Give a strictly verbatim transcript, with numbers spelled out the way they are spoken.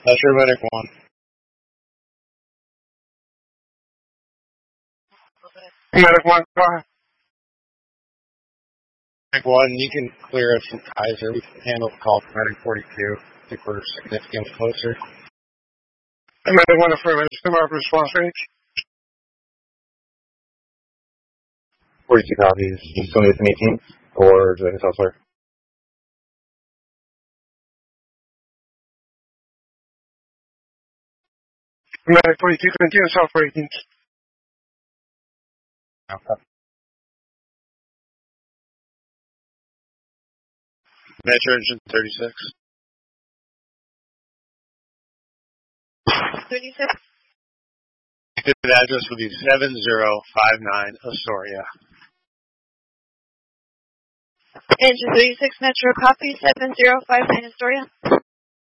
That's your medic one. Medic one, go ahead. Medic one, you can clear us from Kaiser. We can handle the call from Medic forty-two. I think we're significantly closer. Medic one affirmative. Stand by for response range. forty-two copies. You still need some eighteens? Or do I need elsewhere? Medic forty-two, continue south for eighteens. Okay. Metro Engine thirty-six. thirty-six. The address will be seven zero five nine Astoria. Engine thirty-six, Metro, copy, seven zero five nine Astoria.